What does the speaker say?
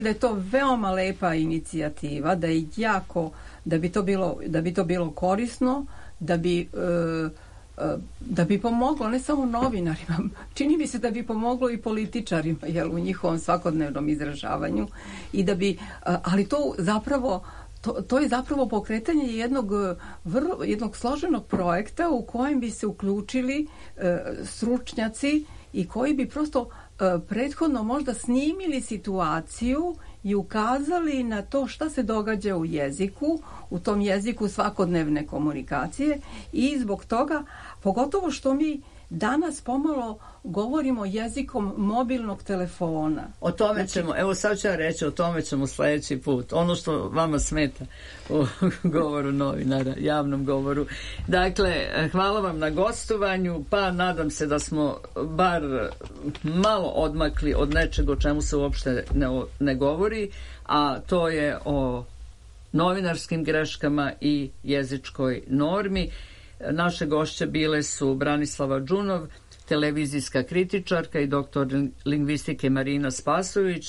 da je to veoma lepa inicijativa, da je jako, da bi to bilo korisno, da bi pomoglo ne samo novinarima, čini mi se da bi pomoglo i političarima, u njihovom svakodnevnom izražavanju, i da bi, ali to zapravo, to je zapravo pokretanje jednog složenog projekta u kojem bi se uključili stručnjaci i koji bi prosto prethodno možda snimili situaciju i ukazali na to šta se događa u jeziku, u tom jeziku svakodnevne komunikacije, i zbog toga, pogotovo što mi danas pomalo govorimo jezikom mobilnog telefona. O tome ćemo, evo sad ću ja reći, o tome ćemo sljedeći put. Ono što vama smeta u govoru novinara, javnom govoru. Dakle, hvala vam na gostovanju, pa nadam se da smo bar malo odmakli od nečeg o čemu se uopšte ne govori, a to je o novinarskim greškama i jezičkoj normi. Naše gošće bile su Branislava Đunov, televizijska kritičarka, i doktor lingvistike Marina Spasović,